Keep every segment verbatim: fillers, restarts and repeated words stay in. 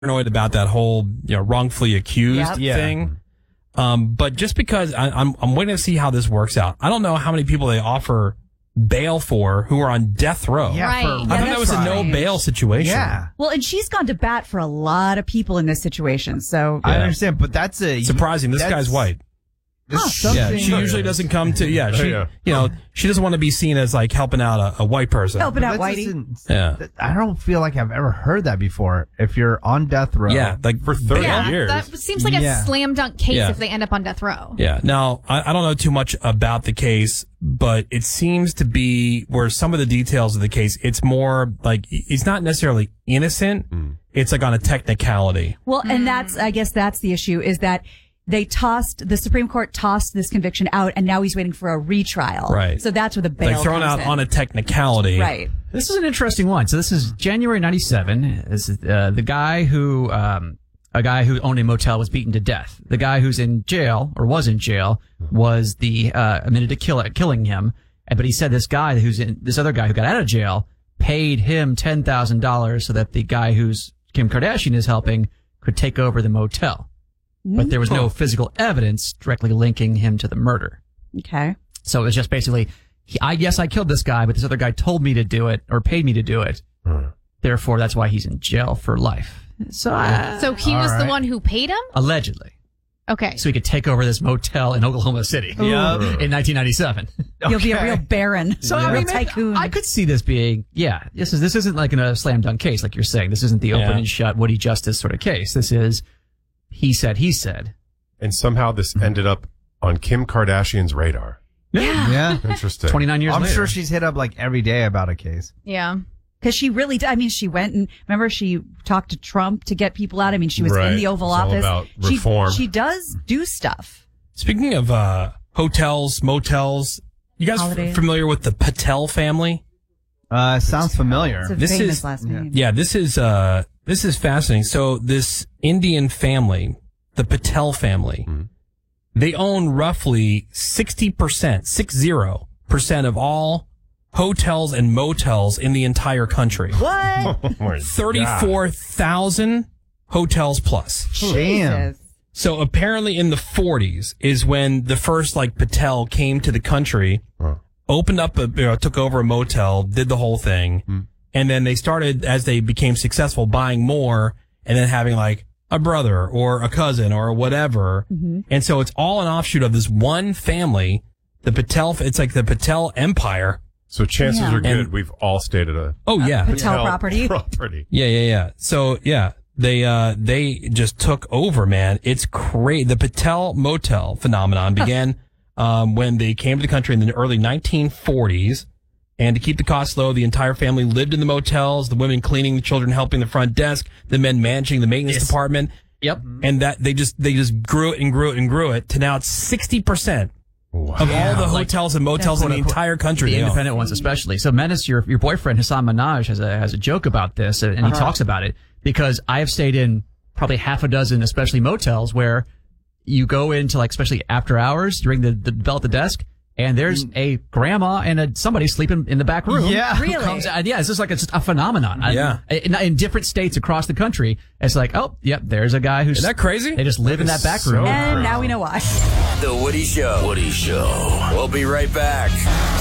paranoid about that whole, you know, wrongfully accused Yep. Yeah. thing. Um, but just because I, I'm, I'm waiting to see how this works out. I don't know how many people they offer bail for who are on death row. Yeah, Right. for I Yeah, thought that that's was a no right. bail situation. Yeah. Well, and she's gone to bat for a lot of people in this situation. So I Yeah. understand, but that's a Surprising. This that's- guy's white. This Huh, is something. Yeah, she usually doesn't come to. Yeah, she. Yeah. You know, she doesn't want to be seen as like helping out a, a white person. helping But out that Whitey. doesn't- Yeah. that- I don't feel like I've ever heard that before. If you're on death row. Yeah, like For thirty Yeah, years. that seems like a Yeah. slam dunk case Yeah. if they end up on death row. Yeah. Now, I, I don't know too much about the case, but it seems to be where some of the details of the case, it's more like he's not necessarily innocent. It's like on a technicality. Well, and that's, I guess that's the issue is that they tossed, the Supreme Court tossed this conviction out and now he's waiting for a retrial. Right. So that's where the bail Like thrown comes out in. on a technicality. Right. This is an interesting one. So this is January ninety-seven. This is uh, the guy who, um, a guy who owned a motel was beaten to death. The guy who's in jail or was in jail was the uh, admitted to kill killing him. But he said this guy who's in this other guy who got out of jail paid him ten thousand dollars so that the guy who's Kim Kardashian is helping could take over the motel. But there was no physical evidence directly linking him to the murder. Okay. So it was just basically, he, I yes, I killed this guy, but this other guy told me to do it or paid me to do it. Therefore, that's why he's in jail for life. So uh, So he All was the right. one who paid him? allegedly, Okay. so he could take over this motel in Oklahoma City Yep. in nineteen ninety-seven. You'll be a Okay. real baron. So a I real mean, maybe- tycoon. I could see this being, yeah, this is this isn't like in a slam dunk case, like you're saying. This isn't the open Yeah. and shut Woody Justice sort of case. This is he said, he said. And somehow this ended up on Kim Kardashian's radar. Yeah. Interesting. twenty-nine years I'm later. sure she's hit up like every day about a case. Yeah. Because she really did. I mean, she went and remember she talked to Trump to get people out. I mean, she was Right. in the Oval It's all Office. about She- reform. She, does do stuff. Speaking of uh, hotels, motels, you guys Holidays. f- familiar with the Patel family? Uh, sounds familiar. It's a This famous is- last name. Yeah, this is uh, this is fascinating. So this Indian family, the Patel family, they own roughly sixty percent, six zero percent of all hotels and motels in the entire country. What? Oh my God. Thirty-four thousand hotels plus. Damn. Jesus. So apparently in the forties is when the first like Patel came to the country, Huh. opened up a, you know, took over a motel, did the whole thing. And then they started, as they became successful, buying more and then having like a brother or a cousin or whatever. And so it's all an offshoot of this one family, the Patel, it's like the Patel empire. So chances Yeah. are good And- we've all stayed at a Oh yeah. Patel Patel property. property. Yeah, yeah, yeah. So yeah, they uh they just took over, man. It's crazy. The Patel Motel phenomenon began um when they came to the country in the early nineteen forties, and to keep the costs low, the entire family lived in the motels. The women cleaning, the children helping the front desk, the men managing the maintenance Yes. department, Yep. and that they just they just grew it and grew it and grew it to now it's sixty percent Wow. of all the like- hotels and motels in the quote, unquote, entire country. The they own. independent ones, especially. So, Menace, your your boyfriend Hassan Minaj has a has a joke about this, and he talks about it because I have stayed in probably half a dozen, especially motels, where you go into like, especially after hours during the the bell at the desk, and there's a grandma and a somebody sleeping in the back room. Yeah. who Really? Comes, uh, yeah, it's just like it's just a phenomenon. I- Yeah. in, in different states across the country, it's like, oh, yep, there's a guy who's Isn't that crazy? They just live in that back room. so And now we know why. The Woody Show. Woody Show. We'll be right back.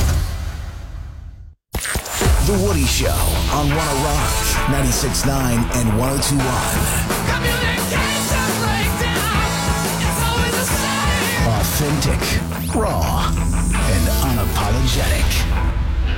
The Woody Show on one oh Rock, ninety-six point nine and one oh two point one. Authentic, raw, and unapologetic.